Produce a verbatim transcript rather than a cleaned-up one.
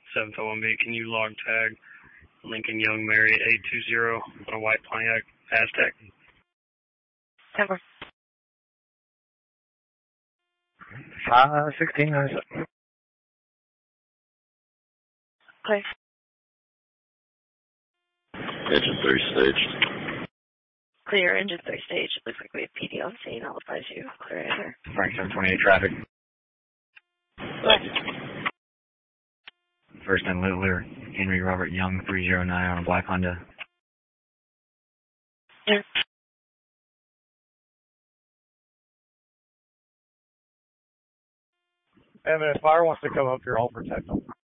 seven five one B, can you log tag Lincoln Young Mary eight two zero on a white Pontiac Aztec? Temper. five sixteen ninety-seven. Clear. Engine three staged. Clear, engine three stage. Looks like we have P D on scene. I'll advise you. Clear enter. Frank seven twenty-eight traffic. Thank you. First name Littler, Henry Robert Young three oh nine on a black Honda. Yeah. And if fire wants to come up here, I'll protect them.